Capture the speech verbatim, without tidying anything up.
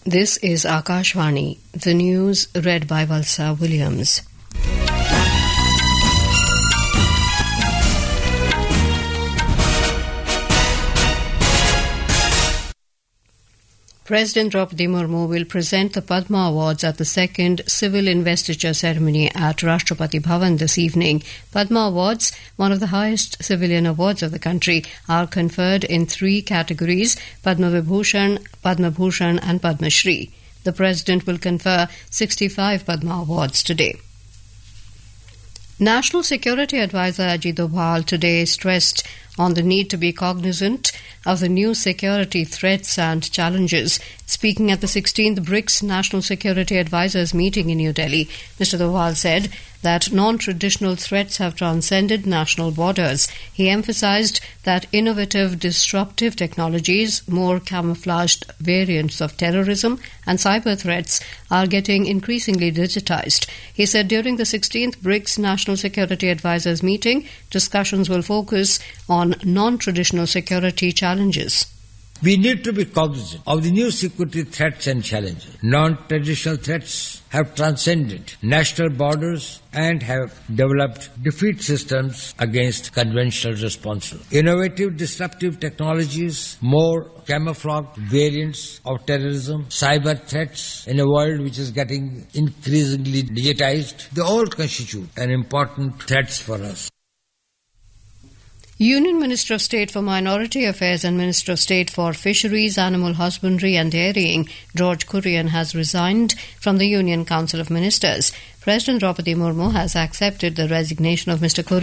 This is Akashvani. The news read by Valsa Williams. President Draupadi Murmu will present the Padma Awards at the second civil investiture ceremony at Rashtrapati Bhavan this evening. Padma Awards, one of the highest civilian awards of the country, are conferred in three categories: Padma Vibhushan, Padma Bhushan and Padma Shri. The President will confer sixty-five Padma Awards today. National Security Advisor Ajit Doval today stressed on the need to be cognizant of the new security threats and challenges. Speaking at the sixteenth BRICS National Security Advisors meeting in New Delhi, Mister Doval said that non-traditional threats have transcended national borders. He emphasized that innovative, disruptive technologies, more camouflaged variants of terrorism and cyber threats are getting increasingly digitized. He said during the sixteenth BRICS National Security Advisors meeting, discussions will focus on non-traditional security challenges. We need to be cognizant of the new security threats and challenges. Non-traditional threats have transcended national borders and have developed defeat systems against conventional responses. Innovative, disruptive technologies, more camouflaged variants of terrorism, cyber threats in a world which is getting increasingly digitized, they all constitute an important threats for us. Union Minister of State for Minority Affairs and Minister of State for Fisheries, Animal Husbandry and Dairying, George Kurian, has resigned from the Union Council of Ministers. President Draupadi Murmu has accepted the resignation of Mister Kurian